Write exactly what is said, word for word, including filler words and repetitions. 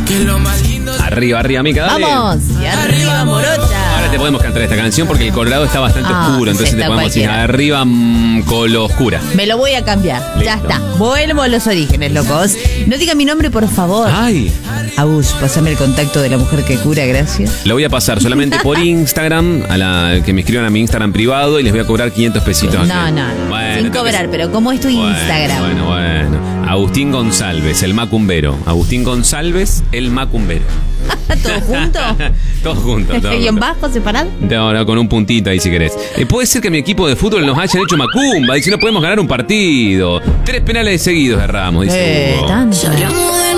Arriba, arriba, Mica, dale. Vamos, y arriba, morocha. Ahora te podemos cantar esta canción porque el Colorado está bastante Ah, oscuro, entonces te está podemos decir cualquiera. arriba, mmm, Colo Oscura. Me lo voy a cambiar. Ya Listo. está. Vuelvo a los orígenes, locos. No diga mi nombre, por favor. Ay, Agus, pásame el contacto de la mujer que cura, gracias. lo voy a pasar solamente por Instagram, a la que me escriban a mi Instagram privado y les voy a cobrar quinientos pesitos. No, no, no. Bueno, Sin entonces- cobrar, pero ¿cómo es tu Bueno, Instagram? Bueno, bueno. Agustín González, el macumbero. Agustín González, el macumbero. ¿Todo junto? Todo junto. todo ¿Y en junto. bajo, separado? No, no, con un puntito ahí si querés. Eh, puede ser que mi equipo de fútbol nos hayan hecho macumba. Dice, no podemos ganar un partido. Tres penales seguidos erramos, dice Eh, Hugo. tanto. Hablamos de